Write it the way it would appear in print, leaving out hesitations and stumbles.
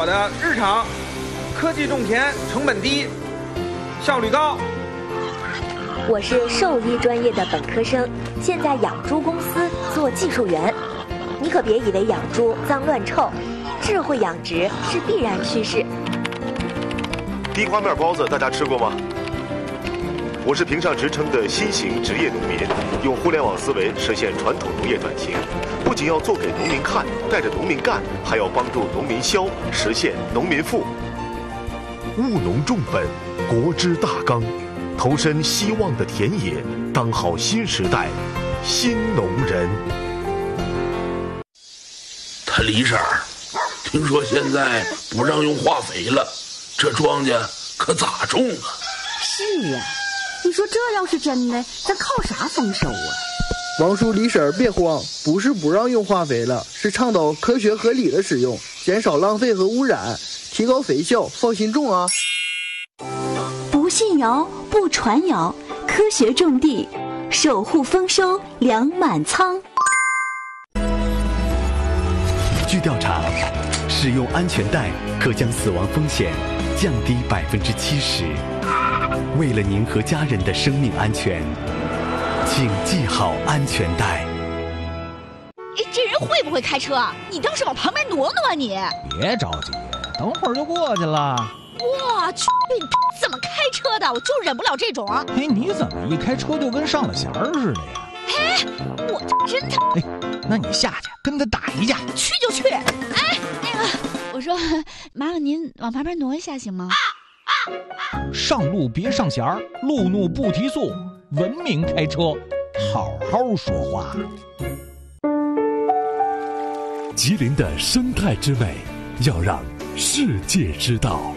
的日常，科技种田，成本低，效率高。 我是兽医专业的本科生，现在养猪公司做技术员。你可别以为养猪脏乱臭，智慧养殖是必然趋势。 地瓜面包子大家吃过吗？我是评上职称的新型职业农民，用互联网思维实现传统农业转型，不仅要做给农民看，带着农民干，还要帮助农民消，实现农民富。务农重本，国之大纲，投身希望的田野，当好新时代新农人。 他李婶儿，听说现在不让用化肥了，这庄稼可咋种啊？ 是啊，你说这要是真的，咱靠啥丰收啊？ 王叔李婶儿别慌，不是不让用化肥了，是倡导科学合理的使用，减少浪费和污染，提高肥效，放心种啊。 不信谣，不传谣，科学种地，守护丰收，粮满仓。 据调查，使用安全带可将死亡风险降低70%。为了您和家人的生命安全，请系好安全带。 这人会不会开车？你倒是往旁边挪挪啊你！ 别着急，等会儿就过去了。 我去，怎么开车的？我就忍不了这种。 你怎么一开车就跟上了弦儿似的呀？ 我真的。 那你下去跟他打一架。 去就去。我说，麻烦您往旁边挪一下行吗？ 上路别上弦儿，路怒不提速，文明开车，好好说话。 吉林的生态之美，要让世界知道。